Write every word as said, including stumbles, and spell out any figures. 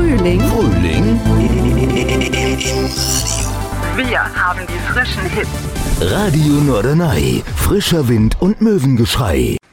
Frühling. Frühling. Wir haben die frischen Hits. Radio Norderney. Frischer Wind und Möwengeschrei.